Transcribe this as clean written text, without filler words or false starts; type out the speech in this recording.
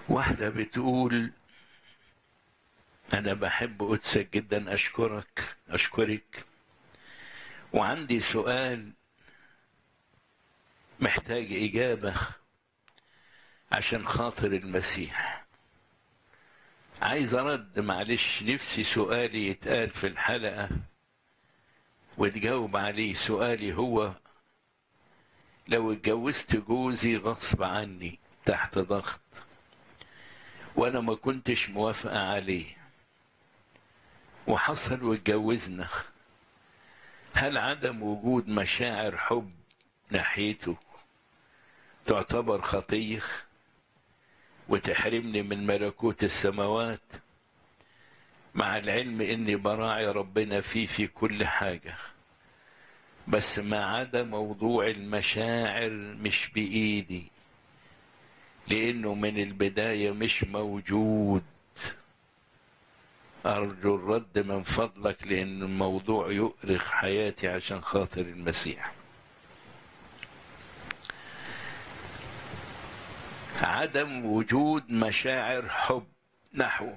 واحدة بتقول: أنا بحب قدسك جدا، أشكرك، وعندي سؤال محتاج إجابة عشان خاطر المسيح. عايز أرد، معلش نفسي سؤالي يتقال في الحلقة وتجاوب عليه. سؤالي هو: لو اتجوزت جوزي غصب عني تحت ضغط وأنا ما كنتش موافقة عليه وحصل واتجوزنا، هل عدم وجود مشاعر حب ناحيته تعتبر خطية وتحرمني من ملكوت السماوات، مع العلم اني براعي ربنا في كل حاجة، بس ما عدا موضوع المشاعر مش بإيدي لأنه من البداية مش موجود؟ أرجو الرد من فضلك لأن الموضوع يؤرق حياتي عشان خاطر المسيح. عدم وجود مشاعر حب نحوه